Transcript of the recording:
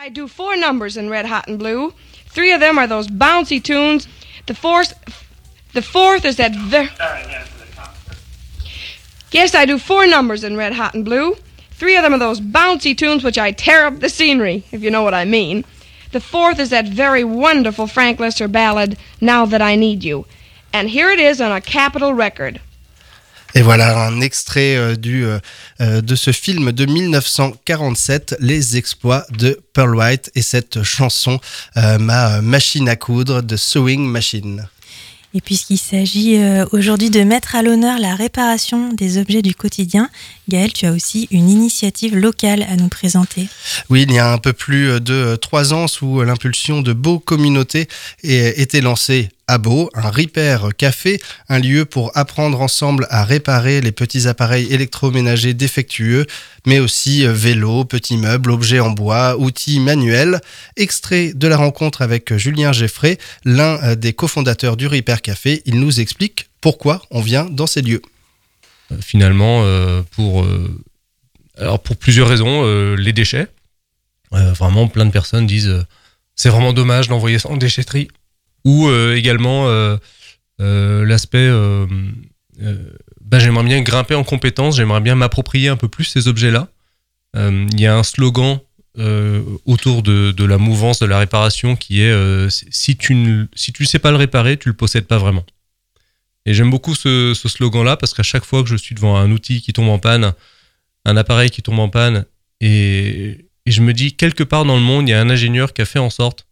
I do 4 numbers in Red Hot and Blue. 3 of them are those bouncy tunes. The fourth is that Yes, I do 4 numbers in Red Hot and Blue. 3 of them are those bouncy tunes which I tear up the scenery, if you know what I mean. The 4th is that very wonderful Frank Lister ballad, Now That I Need You. And here it is on a Capitol record. Et voilà un extrait de ce film de 1947, Les exploits de Pearl White, et cette chanson, Ma machine à coudre de Sewing Machine. Et puisqu'il s'agit aujourd'hui de mettre à l'honneur la réparation des objets du quotidien, Gaël, tu as aussi une initiative locale à nous présenter. Oui, il y a un peu plus de 3 ans, sous l'impulsion de Beau Communauté, était lancé à Beau un Repair Café, un lieu pour apprendre ensemble à réparer les petits appareils électroménagers défectueux, mais aussi vélos, petits meubles, objets en bois, outils manuels. Extrait de la rencontre avec Julien Geffray, l'un des cofondateurs du Repair Café. Il nous explique pourquoi on vient dans ces lieux. Finalement, pour plusieurs raisons, les déchets. Vraiment, plein de personnes disent c'est vraiment dommage d'envoyer ça en déchetterie. Ou également l'aspect j'aimerais bien grimper en compétences, j'aimerais bien m'approprier un peu plus ces objets-là. Il y a un slogan autour de la mouvance de la réparation qui est si tu sais pas le réparer, tu le possèdes pas vraiment. Et j'aime beaucoup ce slogan-là parce qu'à chaque fois que je suis devant un outil qui tombe en panne, un appareil qui tombe en panne, et je me dis quelque part dans le monde, il y a un ingénieur qui a fait en sorte